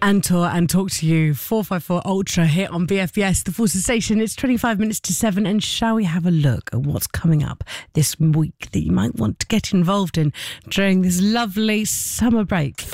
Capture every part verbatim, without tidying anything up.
Antor and Talk to You, four five four Ultra here on B F B S, the Forces Station. It's twenty-five minutes to seven, and shall we have a look at what's coming up this week that you might want to get involved in during this lovely summer break?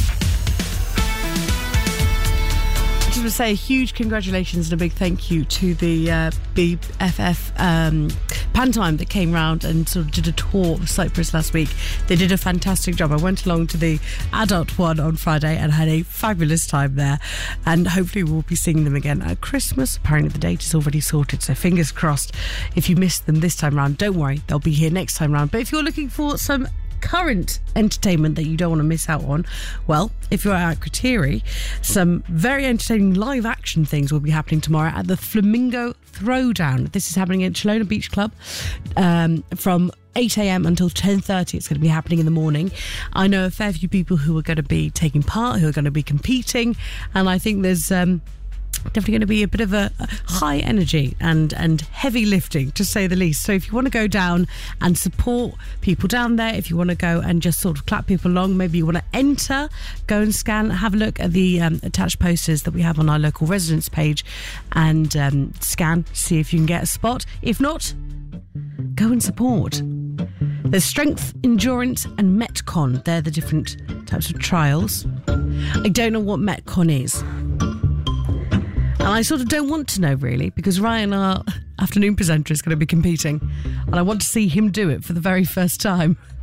I just want to say a huge congratulations and a big thank you to the uh, B F F um, pantomime that came round and sort of did a tour of Cyprus last week. They did a fantastic job. I went along to the adult one on Friday and had a fabulous time there, and hopefully we'll be seeing them again at Christmas. Apparently the date is already sorted, so fingers crossed. If you missed them this time round, don't worry, they'll be here next time round. But if you're looking for some current entertainment that you don't want to miss out on, well, if you're at Kriteri, some very entertaining live action things will be happening tomorrow at the Flamingo Throwdown. This is happening at Chelona Beach Club um, from eight a.m. until ten thirty. It's going to be happening in the morning. I know a fair few people who are going to be taking part, who are going to be competing, and I think there's um definitely going to be a bit of a high energy and and heavy lifting, to say the least. So if you want to go down and support people down there, if you want to go and just sort of clap people along, maybe you want to enter, go and scan, have a look at the um, attached posters that we have on our local residents page and um, scan, see if you can get a spot. If not, go and support. There's Strength, Endurance and Metcon. They're the different types of trials. I don't know what Metcon is. And I sort of don't want to know, really, because Ryan, our afternoon presenter, is going to be competing, and I want to see him do it for the very first time.